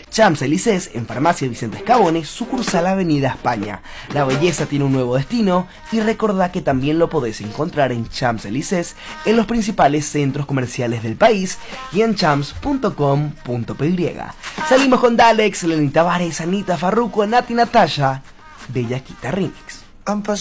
Champs-Élysées en Farmacia Vicente Scabone, sucursal Avenida España. La belleza tiene un nuevo destino y recordá que también lo podés encontrar en Champs-Élysées en los principales centros comerciales del país y en champs.com.py. Salimos con Dalex, Lenny Tavares, Anita Farruko, Nati Natalia, Bellaquita Remix.